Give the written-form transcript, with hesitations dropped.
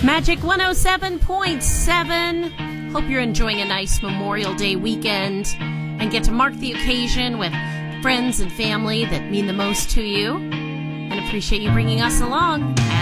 Magic 107.7. Hope you're enjoying a nice Memorial Day weekend and get to mark the occasion with friends and family that mean the most to you. And appreciate you bringing us along.